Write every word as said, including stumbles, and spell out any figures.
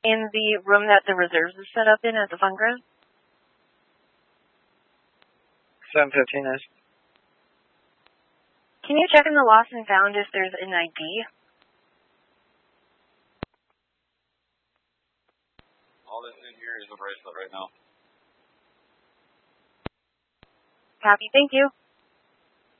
in the room that the reserves is set up in at the Fun Grove? seven fifteen is. Can you check in the lost and found if there's an I D? All that's in here is a bracelet right now. Copy, thank you.